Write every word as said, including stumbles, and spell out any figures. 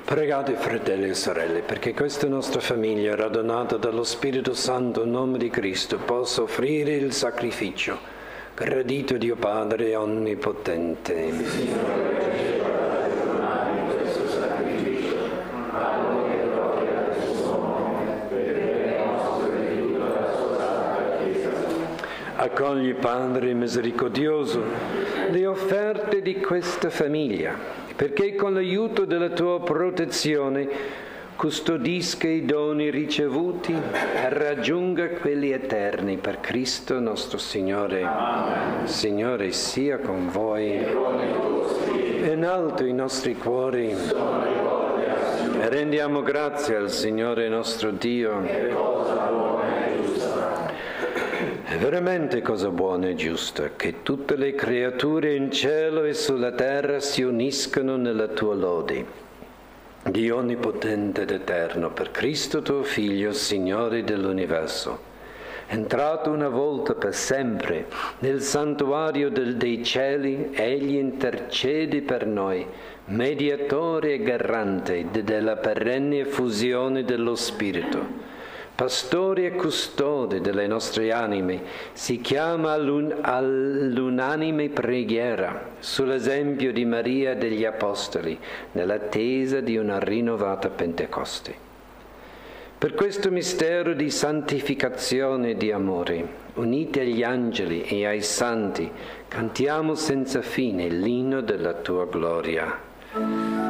Pregate, fratelli e sorelle, perché questa nostra famiglia, radunata dallo Spirito Santo in nome di Cristo, possa offrire il sacrificio gradito Dio Padre Onnipotente. Accogli, Padre misericordioso, le offerte di questa famiglia, perché con l'aiuto della tua protezione custodisca i doni ricevuti e raggiunga quelli eterni per Cristo nostro Signore. Amen. Signore sia con voi e in alto i nostri cuori. E rendiamo grazie al Signore nostro Dio. È veramente cosa buona e giusta che tutte le creature in cielo e sulla terra si uniscano nella tua lode. Dio onnipotente ed eterno, per Cristo tuo Figlio, Signore dell'universo, entrato una volta per sempre nel santuario del, dei cieli, egli intercede per noi, mediatore e garante della perenne effusione dello Spirito. Pastore e custode delle nostre anime, si chiama all'un- all'unanime preghiera sull'esempio di Maria e degli Apostoli, nell'attesa di una rinnovata Pentecoste. Per questo mistero di santificazione e di amore, uniti agli angeli e ai santi, cantiamo senza fine l'inno della tua gloria.